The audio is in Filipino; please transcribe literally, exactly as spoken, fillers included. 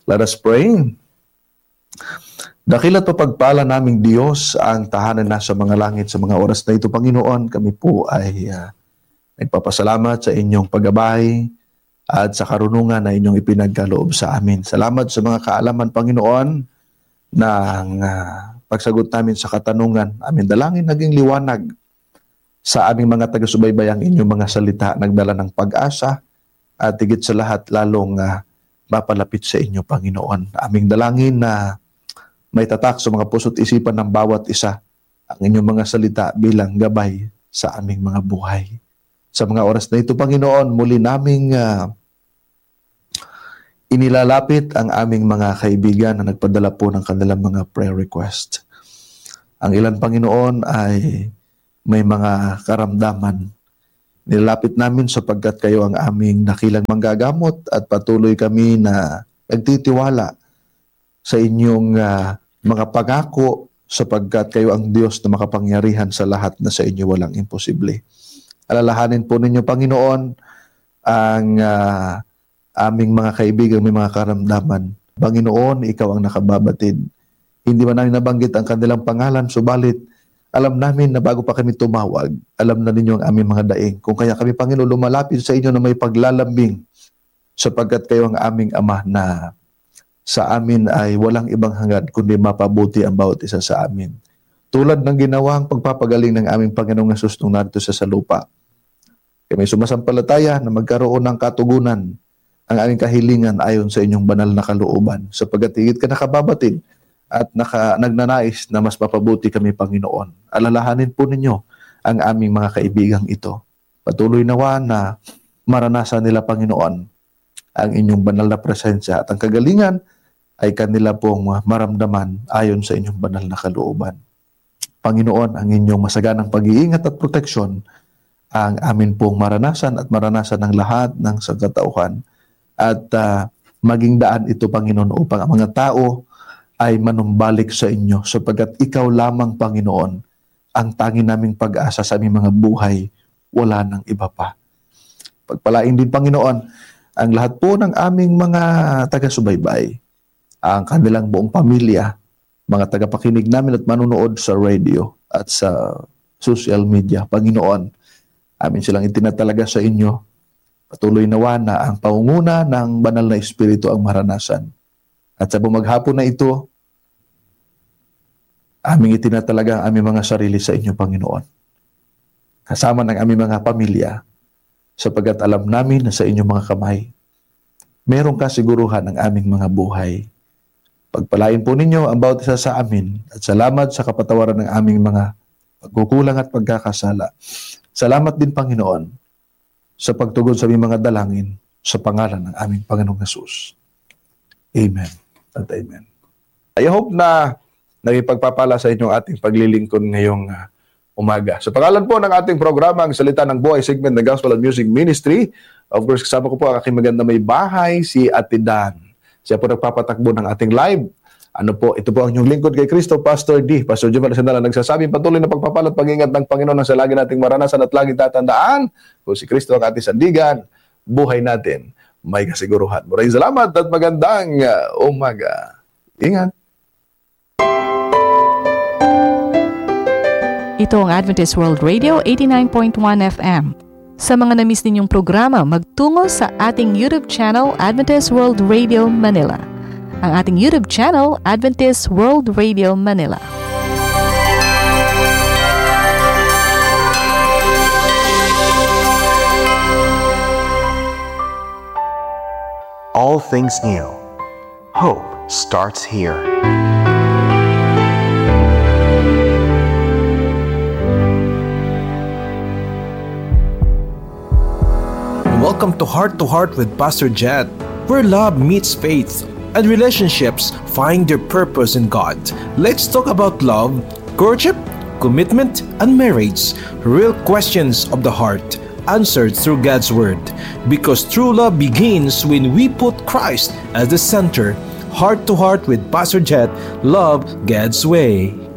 Let us pray. Dakila't mapagpala naming Diyos ang tahanan na sa mga langit sa mga oras na ito, Panginoon. Kami po ay uh, nagpapasalamat sa inyong paggabay at sa karunungan na inyong ipinagkaloob sa amin. Salamat sa mga kaalaman, Panginoon, ng uh, pagsagot namin sa katanungan. Amin dalangin naging liwanag sa aming mga taga-subaybay ang inyong mga salita, nagdala ng pag-asa at higit sa lahat lalong uh, mapalapit sa inyo, Panginoon. Aming dalangin na may tatak sa mga puso't isipan ng bawat isa ang inyong mga salita bilang gabay sa aming mga buhay. Sa mga oras na ito, Panginoon, muli naming uh, inilalapit ang aming mga kaibigan na nagpadala po ng kanilang mga prayer request. Ang ilan, Panginoon, ay may mga karamdaman. Nilalapit namin sapagkat kayo ang aming dakilang manggagamot at patuloy kami na nagtitiwala sa inyong uh, mga pangako sapagkat kayo ang Diyos na makapangyarihan sa lahat na sa inyo walang imposible. Alalahanin po ninyo, Panginoon, ang uh, aming mga kaibigan may mga karamdaman. Panginoon, ikaw ang nakababatid. Hindi man namin nabanggit ang kanilang pangalan, subalit alam namin na bago pa kami tumawag, alam na ninyo ang aming mga daing. Kung kaya kami, Panginoon, lumalapit sa inyo na may paglalambing sapagkat kayo ang aming Ama na sa amin ay walang ibang hangad kundi mapabuti ang bawat isa sa amin. Tulad ng ginawang pagpapagaling ng aming Panginoong Hesus nung narito sa lupa. Kami sumasampalataya na magkaroon ng katugunan ang aming kahilingan ayon sa inyong banal na kalooban sapagkat higit ka nakababatid at naka, nagnanais na mas mapabuti kami, Panginoon. Alalahanin po ninyo ang aming mga kaibigang ito. Patuloy nawa na maranasan nila, Panginoon, ang inyong banal na presensya at ang kagalingan ay kanila pong maramdaman ayon sa inyong banal na kalooban. Panginoon, ang inyong masaganang pag-iingat at proteksyon ang amin pong maranasan at maranasan ng lahat ng sangkatauhan at uh, maging daan ito, Panginoon, upang ang mga tao ay manumbalik sa inyo sapagkat ikaw lamang, Panginoon, ang tangi naming pag-asa sa aming mga buhay, wala nang iba pa. Pagpalain din, Panginoon, ang lahat po ng aming mga taga-subaybay, ang kanilang buong pamilya, mga tagapakinig namin at manunood sa radio at sa social media. Panginoon, amin silang itinatalaga sa inyo. Patuloy nawa na ang pangunguna ng banal na Espiritu ang maranasan. At sa bumaghapon na ito, aming itinatalaga ang aming mga sarili sa inyo, Panginoon. Kasama ng aming mga pamilya, sapagkat alam namin na sa inyong mga kamay, merong kasiguruhan ng aming mga buhay. Pagpalain po ninyo ang bawat isa sa amin at salamat sa kapatawaran ng aming mga pagkukulang at pagkakasala. Salamat din, Panginoon, sa pagtugon sa aming mga dalangin sa pangalan ng aming Panginoong Hesus. Amen at amen. I hope na nagipagpapala sa inyong ating paglilingkod ngayong uh, umaga. Sa pangalan po ng ating programa, ang Salita ng Buhay segment ng Gospel and Music Ministry, of course, kasama ko po ang aking maganda may bahay, si Ate Dan. Siya po nagpapatakbo ng ating live. Ano po, ito po ang inyong lingkod kay Kristo, Pastor D. Pastor Jomar Sandala, nagsasabing patuloy na pagpapalat, pag-ingat ng Panginoon ang sa lagi nating maranasan at lagi tatandaan. Kung si Kristo ang ating sandigan, buhay natin may kasiguruhan. Maraming salamat at magandang uh, umaga. Ingat. Ito ang Adventist World Radio eighty-nine point one F M. Sa mga na-miss ninyong programa, magtungo sa ating YouTube channel, Adventist World Radio Manila. Ang ating YouTube channel, Adventist World Radio Manila. All things new. Hope starts here. Welcome to Heart to Heart with Pastor Jed, where love meets faith and relationships find their purpose in God. Let's talk about love, courtship, commitment, and marriage. Real questions of the heart, answered through God's Word. Because true love begins when we put Christ as the center. Heart to Heart with Pastor Jed, love God's way.